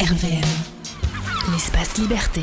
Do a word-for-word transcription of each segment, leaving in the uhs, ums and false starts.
R V M, l'espace liberté.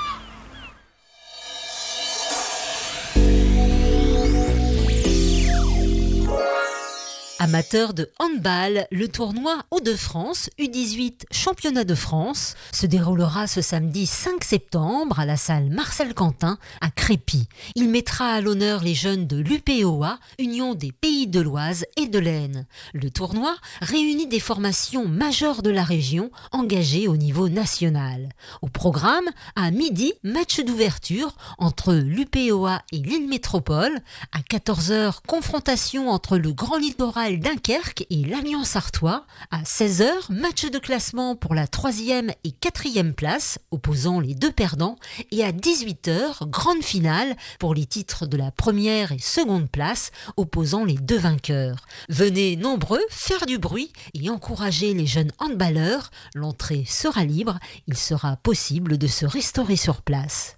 Amateur de handball, le tournoi Hauts-de-France U dix-huit Championnat de France se déroulera ce samedi cinq septembre à la salle Marcel Quentin à Crépy. Il mettra à l'honneur les jeunes de l'U P O A, Union des Pays de l'Oise et de l'Aisne. Le tournoi réunit des formations majeures de la région engagées au niveau national. Au programme, à midi, match d'ouverture entre l'U P O A et l'Île Métropole. À quatorze heures, confrontation entre le Grand Littoral Dunkerque et l'Alliance Artois. À seize heures, match de classement pour la troisième et quatrième place, opposant les deux perdants. Et à dix-huit heures, grande finale pour les titres de la première et seconde place, opposant les deux vainqueurs. Venez nombreux faire du bruit et encourager les jeunes handballeurs. L'entrée sera libre, il sera possible de se restaurer sur place.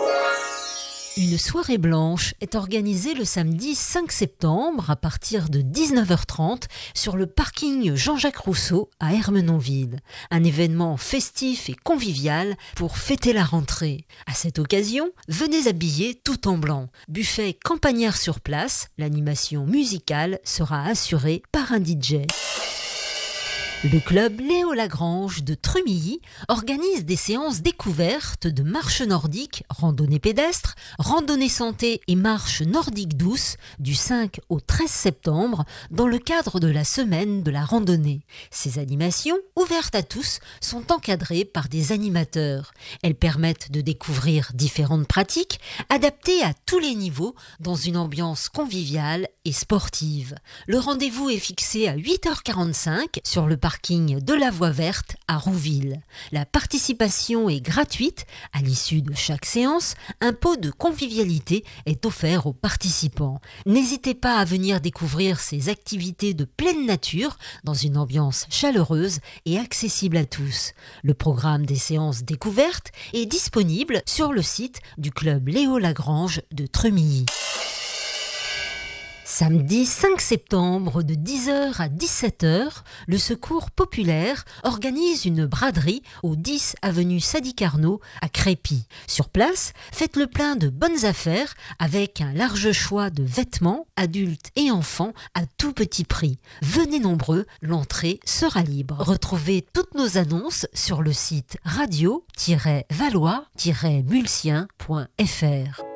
Une soirée blanche est organisée le samedi cinq septembre à partir de dix-neuf heures trente sur le parking Jean-Jacques Rousseau à Ermenonville. Un événement festif et convivial pour fêter la rentrée. À cette occasion, venez habillés tout en blanc. Buffet campagnard sur place, l'animation musicale sera assurée par un D J. Le club Léo Lagrange de Trumilly organise des séances découvertes de marche nordique, randonnée pédestre, randonnée santé et marche nordique douce du cinq au treize septembre dans le cadre de la semaine de la randonnée. Ces animations, ouvertes à tous, sont encadrées par des animateurs. Elles permettent de découvrir différentes pratiques adaptées à tous les niveaux dans une ambiance conviviale et sportive. Le rendez-vous est fixé à huit heures quarante-cinq sur le parking de la Voie Verte à Rouville. La participation est gratuite. À l'issue de chaque séance, un pot de convivialité est offert aux participants. N'hésitez pas à venir découvrir ces activités de pleine nature dans une ambiance chaleureuse et accessible à tous. Le programme des séances découvertes est disponible sur le site du club Léo Lagrange de Trumilly. Samedi cinq septembre de dix heures à dix-sept heures, le Secours populaire organise une braderie au dix avenue Sadi Carnot à Crépy. Sur place, faites le plein de bonnes affaires avec un large choix de vêtements, adultes et enfants à tout petit prix. Venez nombreux, l'entrée sera libre. Retrouvez toutes nos annonces sur le site radio tiret valois tiret mulsien point f r.